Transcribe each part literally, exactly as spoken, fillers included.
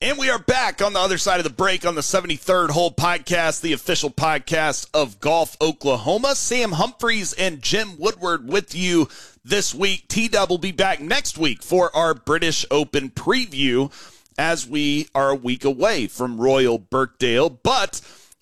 And we are back on the other side of the break on the seventy-third Hole Podcast, the official podcast of Golf Oklahoma. Sam Humphreys and Jim Woodward with you this week. T-Dub will be back next week for our British Open preview as we are a week away from Royal Birkdale. But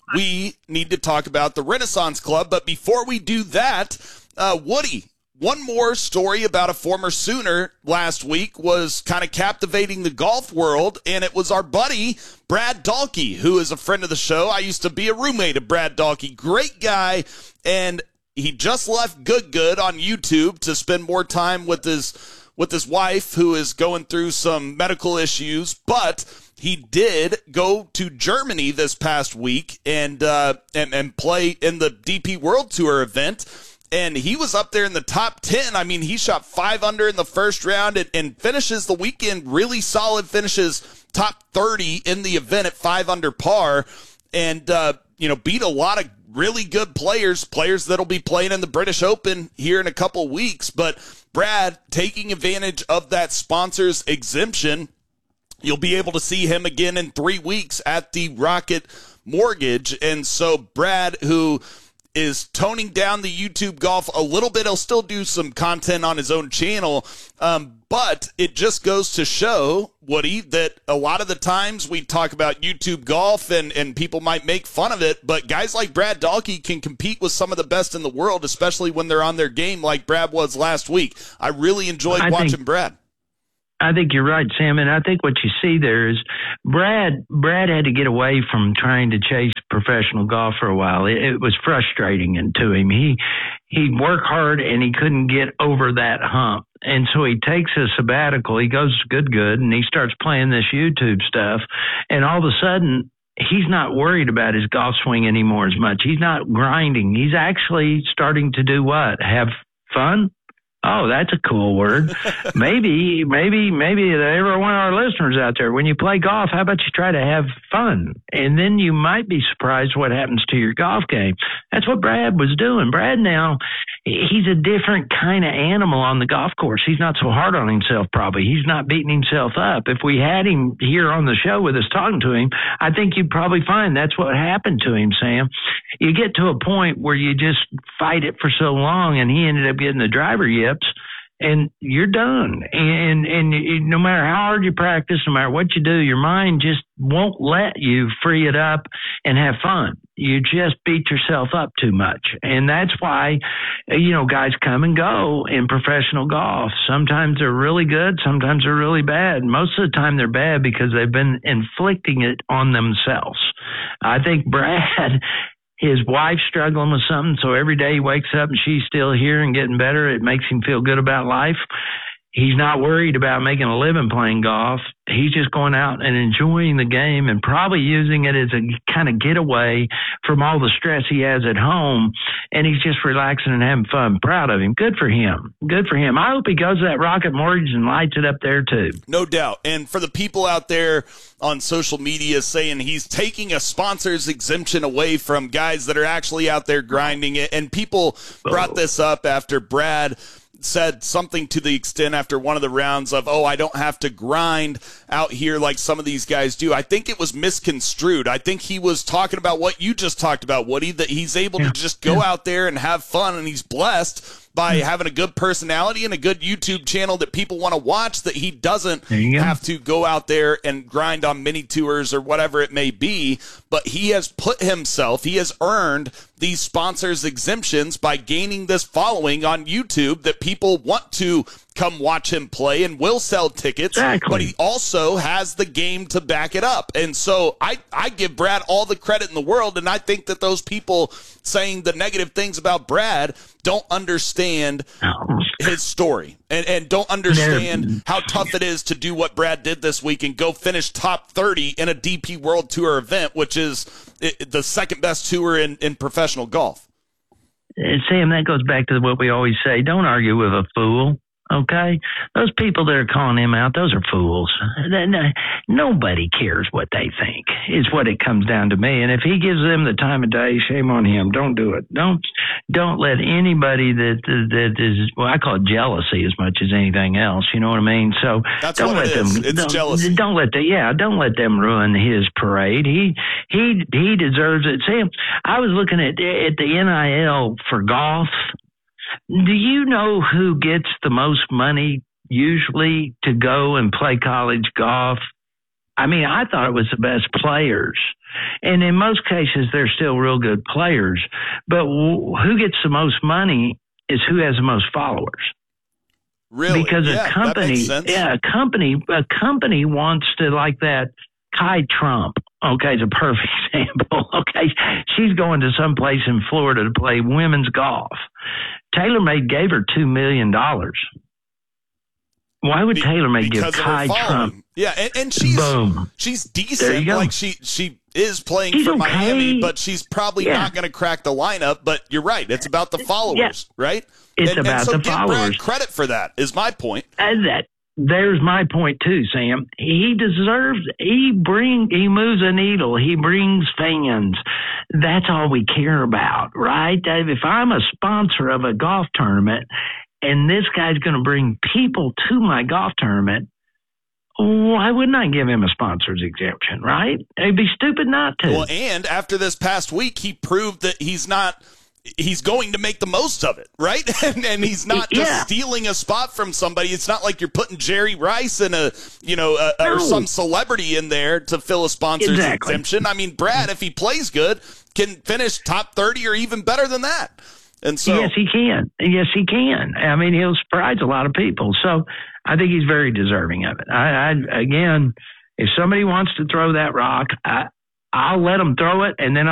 we need to talk about the Renaissance Club. But before we do that, uh, Woody, one more story about a former Sooner last week was kind of captivating the golf world, and it was our buddy Brad Dahlke, who is a friend of the show. I used to be a roommate of Brad Dahlke. Great guy, and he just left Good Good on YouTube to spend more time with his with his wife, who is going through some medical issues, but he did go to Germany this past week and uh, and, and play in the D P World Tour event. And he was up there in the top ten. I mean, he shot five under in the first round and, and finishes the weekend really solid, finishes top thirty in the event at five under par, and, uh, you know, beat a lot of really good players, players that'll be playing in the British Open here in a couple weeks. But Brad, taking advantage of that sponsor's exemption, you'll be able to see him again in three weeks at the Rocket Mortgage. And so Brad, who is toning down the YouTube golf a little bit. He'll still do some content on his own channel, um, but it just goes to show, Woody, that a lot of the times we talk about YouTube golf and, and people might make fun of it, but guys like Brad Dahlke can compete with some of the best in the world, especially when they're on their game like Brad was last week. I really enjoyed I watching think- Brad. I think you're right, Sam, and I think what you see there is Brad Brad had to get away from trying to chase professional golf for a while. It, it was frustrating to him. He he'd work hard and he couldn't get over that hump. And so he takes a sabbatical. He goes to Good Good and he starts playing this YouTube stuff. And all of a sudden, he's not worried about his golf swing anymore as much. He's not grinding. He's actually starting to do what? Have fun? Oh, that's a cool word. maybe, maybe, maybe every one of our listeners out there, when you play golf, how about you try to have fun? And then you might be surprised what happens to your golf game. That's what Brad was doing. Brad now, he's a different kind of animal on the golf course. He's not so hard on himself, probably. He's not beating himself up. If we had him here on the show with us talking to him, I think you'd probably find that's what happened to him, Sam. You get to a point where you just fight it for so long, and he ended up getting the driver yips, and you're done. And and it, no matter how hard you practice, no matter what you do, your mind just won't let you free it up and have fun. You just beat yourself up too much. And that's why, you know, guys come and go in professional golf. Sometimes they're really good. Sometimes they're really bad. Most of the time they're bad because they've been inflicting it on themselves. I think Brad, his wife's struggling with something, so every day he wakes up and she's still here and getting better. It makes him feel good about life. He's not worried about making a living playing golf. He's just going out and enjoying the game and probably using it as a kind of getaway from all the stress he has at home. And he's just relaxing and having fun. Proud of him. Good for him. Good for him. I hope he goes to that Rocket Mortgage and lights it up there too. No doubt. And for the people out there on social media saying he's taking a sponsor's exemption away from guys that are actually out there grinding it, and people brought this up after Brad said something to the extent after one of the rounds of, oh, I don't have to grind out here like some of these guys do. I think it was misconstrued. I think he was talking about what you just talked about, Woody, that he's able yeah. to just go yeah. out there and have fun, and he's blessed by having a good personality and a good YouTube channel that people want to watch, that he doesn't have to go out there and grind on mini tours or whatever it may be. But he has put himself, he has earned these sponsors exemptions by gaining this following on YouTube that people want to come watch him play and will sell tickets, exactly. But he also has the game to back it up. And so I, I give Brad all the credit in the world, and I think that those people saying the negative things about Brad don't understand his story and, and don't understand how tough it is to do what Brad did this week and go finish top thirty in a D P World Tour event, which is the second best tour in, in professional golf. And Sam, that goes back to what we always say. Don't argue with a fool. Okay, those people that are calling him out, those are fools. Nobody cares what they think. Is what it comes down to me. And if he gives them the time of day, shame on him. Don't do it. Don't don't let anybody that that is, well, I call it jealousy as much as anything else. You know what I mean? So That's don't what let it is. them. It's don't, jealousy. Don't let the yeah. Don't let them ruin his parade. He he he deserves it. Sam, I was looking at at the N I L for golf. Do you know who gets the most money usually to go and play college golf? I mean, I thought it was the best players. And in most cases, they're still real good players. But who gets the most money is who has the most followers. Really? Because yeah, a company, yeah, a company, a company wants to, like that Kai Trump. Okay, it's a perfect example. Okay, she's going to some place in Florida to play women's golf. TaylorMade gave her two million dollars. Why would Be- TaylorMade give Kai Trump? Yeah, and, and she's Boom. she's decent. Like she she is playing she's for okay. Miami, but she's probably yeah. not going to crack the lineup. But you're right; it's about the followers, yeah. right? It's and, about and so the give followers. Brad credit for that. Is my point. And that there's my point too, Sam. He deserves. He bring. He moves a needle. He brings fans. That's all we care about, right? If I'm a sponsor of a golf tournament and this guy's going to bring people to my golf tournament, why wouldn't I give him a sponsor's exemption, right? It'd be stupid not to. Well, and after this past week, he proved that he's not. He's going to make the most of it, right? and, and he's not just yeah. stealing a spot from somebody. It's not like you're putting Jerry Rice in a, you know, a, no. or some celebrity in there to fill a sponsor's exactly. exemption. I mean, Brad, if he plays good, can finish top thirty or even better than that. And so, yes, he can. Yes, he can. I mean, he'll surprise a lot of people. So I think he's very deserving of it. I, I again, if somebody wants to throw that rock, I, I'll let them throw it, and then I'll